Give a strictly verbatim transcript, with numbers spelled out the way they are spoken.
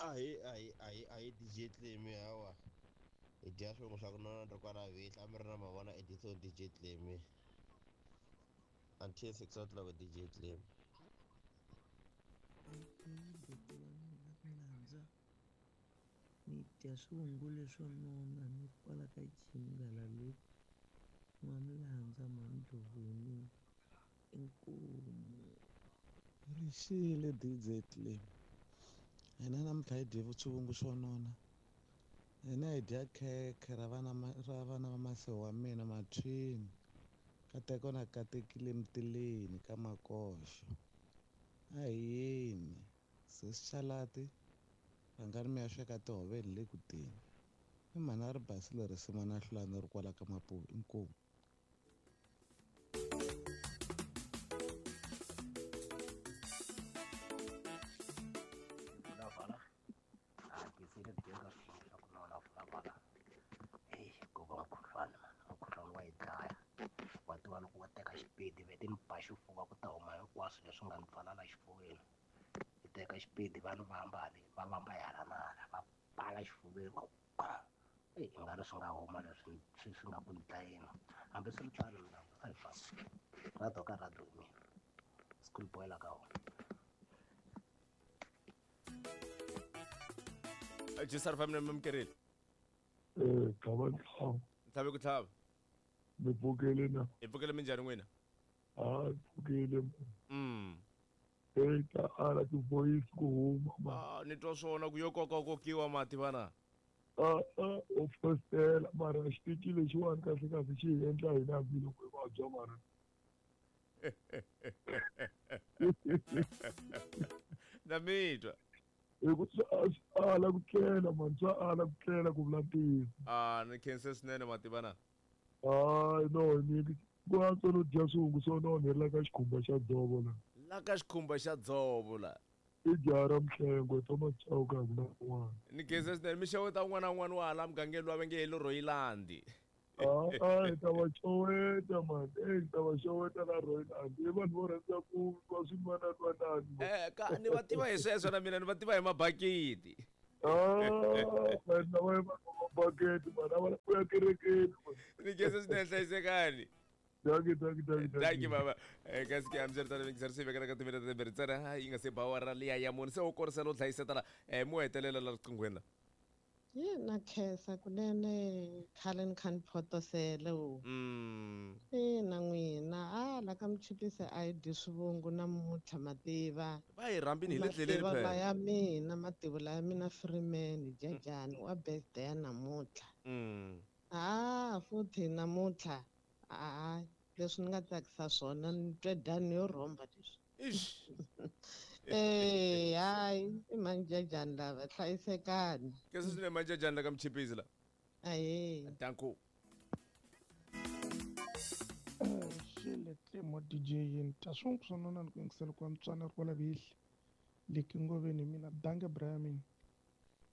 Ahi ahi ahi ahi D J Clem hawa. E dia swin'we swa ku nona ri kwala vihla a mi ri na mavona edition D J Clem. Until six o'clock D J Clem. Ni dya swihungu leswo nona ni kwala ka chingala leti n'wamlandza mandloveni inkomu rixile D J Clem hina namuntlha hi dye swivungu swo nona hina hi dya khekhe ra vana ra vana va masiku wa mina mathwini ka teko na katekile emitileni ka makoxo a hi yini sesi chalati rhangani mi ya sweka tihove ni le kuteni i mhani a ri basile risima na hlulani ri kwala ka mapuvi inkomu Sile byenga swa ku nona fulavala hey ku va mukhuhlwana mani mukhuhlwana wa hi dlaya wa tiva loko wa teka xipidi veti ni ba xifuva ku ta huma hinkwaswo leswi nga ni pfalala xifuveni hi teka xipidi vanhu va ambale va vamba hi hala na hala va pfala xifuveni eyi i nga ri swi nga huma leswi swi swi nga ku ni dlayeni hambi swi ri tsari milangu a hi famba rado ka rado hi mina school boy la ka wona Jisar family memkerele. Eh, kaba tlhava. Tlhave ku tlhava. Mi pfukile na. I pfukile minjhani n'wina? Ah, pfukile. Mm. Eh, ta ala ti voice ku huma. Ah, ni twa swona ku yo koka kokiwa mati vana. Ah, ah, of course tela mara xitiki lexiwani kahle kahle xi hi endla hina vilo ku va bya mara. Na mitwa. Eku ala ku tlela man swa ala ku tlela ku vula ntiyiso. Ah, ni khense swinene mati vana. Ah, no ni ku antswa no dya swihungu swo nonhela ka xikhumba xa dzovo la. La ka xikhumba xa dzovo la. I dyara mihlengo toma chauka na n'wana. Ni khense swinene mi xeweta un'wana na un'wana wa hala mugangeni luwa va nge helo royilandi. Ah, ah, hi ta va xeweta man eh hi ta va xeweta na royilandi i vanhu vo rhandza ku va swin'wana twanani. Eh ka ni va tiva hi sweswo na mina ni va tiva hi mabakiti. Ah, na va va mabaketi man va ku ya kerekeni man. Ni khense swinene hlayisekani. Danke danke danke. Danke baba. Eh kasi ke amzer tana mixer se vekana ka timela te beritsana ha inga se bawara liya ya moni se o korsela o tlhaiseta la eh mo etelela la riqingweni. Ye na khesa kunene khale ni kha ni photosele o Mm. ina n'wina hala ka muchipisi a yi dyi swivungu namuntlha mativa Va hi rhambini hi le tlheleni mativa phela. ya mina mativula ya mina Freeman jajani wa birthday ya namuntlha Mm. ah futhi namuntlha ah leswi ni nga tsakisa swona ni twe dani yo rhomba leswi Ish. eh hayi i manjajani lava hlayisekani Kasi swinene manje jani la ka muchipisi la. aye Danko. xile tlemo D J yini ta swin'we swo nona ni ku yingisela ku antswana ri kwala vihli leki ngoveni mina dange Brian.